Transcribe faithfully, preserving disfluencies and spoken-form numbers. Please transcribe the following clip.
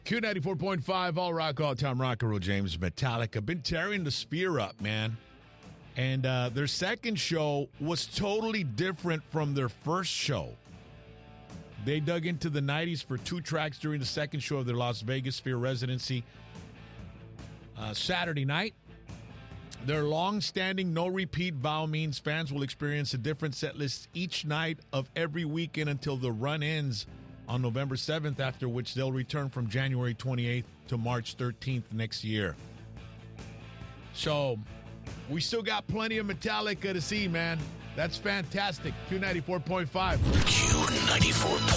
Q ninety-four point five, All Rock, All Time Rock and Roll, James Metallica. Been tearing the Sphere up, man. And uh, their second show was totally different from their first show. They dug into the nineties for two tracks during the second show of their Las Vegas Sphere residency uh, Saturday night. Their long-standing no-repeat vow means fans will experience a different set list each night of every weekend until the run ends on November seventh, after which they'll return from January twenty-eighth to March thirteenth next year. So we still got plenty of Metallica to see, man. That's fantastic. Q ninety-four point five. Q ninety-four.